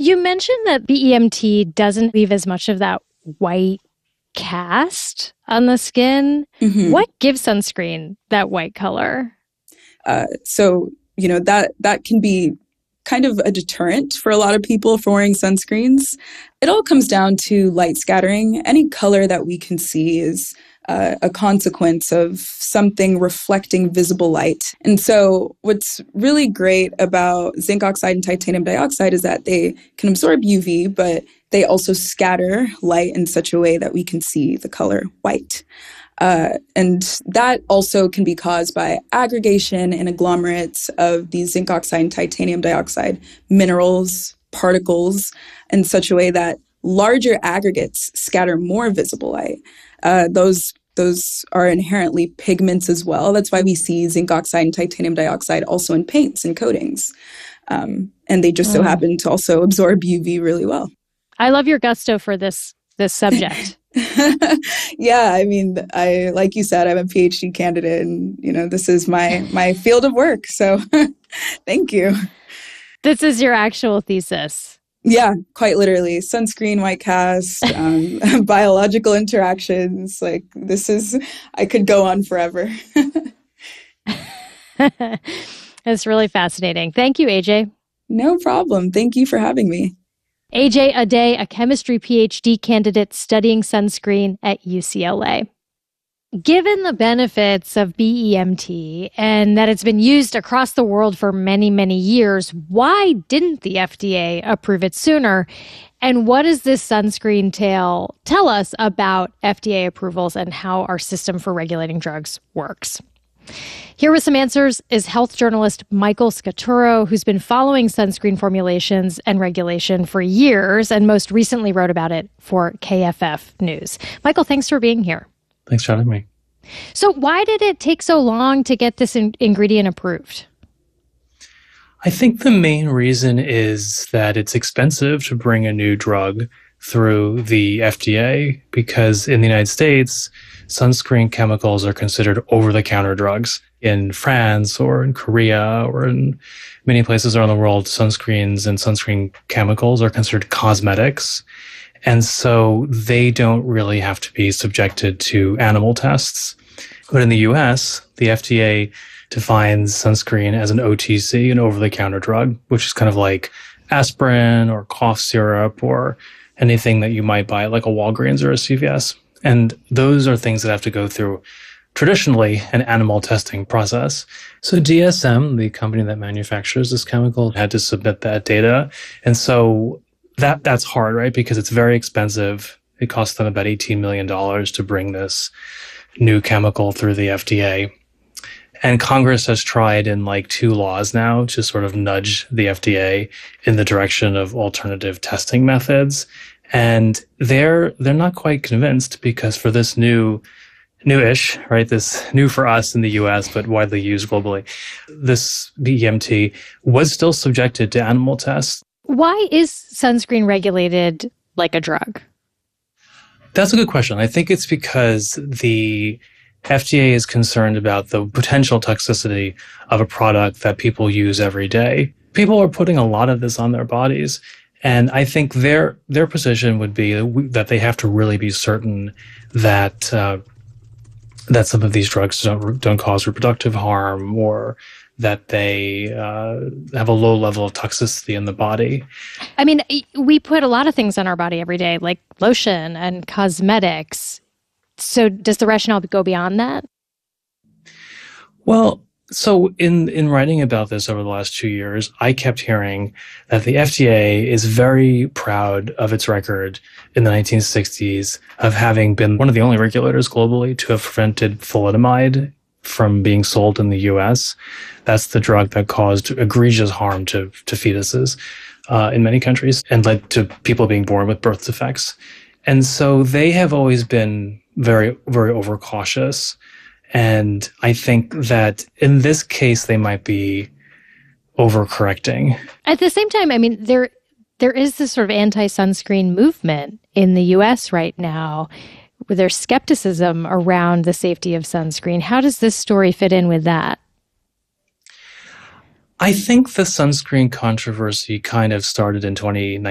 You mentioned that BEMT doesn't leave as much of that white cast on the skin. Mm-hmm. What gives sunscreen that white color? That can be kind of a deterrent for a lot of people for wearing sunscreens. It all comes down to light scattering. Any color that we can see is a consequence of something reflecting visible light. And so what's really great about zinc oxide and titanium dioxide is that they can absorb UV, but they also scatter light in such a way that we can see the color white. And that also can be caused by aggregation and agglomerates of these zinc oxide and titanium dioxide minerals, particles, in such a way that larger aggregates scatter more visible light. Those are inherently pigments as well. That's why we see zinc oxide and titanium dioxide also in paints and coatings. And they just so happen to also absorb UV really well. I love your gusto for this subject. Yeah, I mean, like you said, I'm a PhD candidate, and this is my field of work. So, thank you. This is your actual thesis. Yeah, quite literally. Sunscreen, white cast, biological interactions. I could go on forever. It's really fascinating. Thank you, AJ. No problem. Thank you for having me. AJ Aday, a chemistry PhD candidate studying sunscreen at UCLA. Given the benefits of BEMT and that it's been used across the world for many, many years, why didn't the FDA approve it sooner? And what does this sunscreen tale tell us about FDA approvals and how our system for regulating drugs works? Here with some answers is health journalist Michael Scaturo, who's been following sunscreen formulations and regulation for years and most recently wrote about it for KFF News. Michael, thanks for being here. Thanks for having me. So why did it take so long to get this ingredient approved? I think the main reason is that it's expensive to bring a new drug through the FDA because in the United States, sunscreen chemicals are considered over-the-counter drugs. In France or in Korea or in many places around the world, sunscreens and sunscreen chemicals are considered cosmetics. And so they don't really have to be subjected to animal tests. But in the US, the FDA defines sunscreen as an OTC, an over-the-counter drug, which is kind of like aspirin or cough syrup or anything that you might buy at like a Walgreens or a CVS. And those are things that have to go through traditionally an animal testing process. So DSM, the company that manufactures this chemical, had to submit that data. And so that's hard, right? Because it's very expensive. It costs them about $18 million to bring this new chemical through the FDA. And Congress has tried in like 2 laws now to sort of nudge the FDA in the direction of alternative testing methods. And they're not quite convinced because for this newish, right? This new for us in the US, but widely used globally, this BEMT was still subjected to animal tests. Why is sunscreen regulated like a drug? That's a good question. I think it's because the FDA is concerned about the potential toxicity of a product that people use every day. People are putting a lot of this on their bodies. And I think their position would be that they have to really be certain that that some of these drugs don't cause reproductive harm or that they have a low level of toxicity in the body. I mean, we put a lot of things on our body every day, like lotion and cosmetics. So does the rationale go beyond that? Well, so in writing about this over the last 2 years, I kept hearing that the FDA is very proud of its record in the 1960s of having been one of the only regulators globally to have prevented thalidomide from being sold in the US. That's the drug that caused egregious harm to fetuses in many countries and led to people being born with birth defects. And so they have always been very, very overcautious. And I think that in this case, they might be overcorrecting. At the same time, I mean, there is this sort of anti-sunscreen movement in the US right now. There's skepticism around the safety of sunscreen. How does this story fit in with that? I think the sunscreen controversy kind of started in 2019.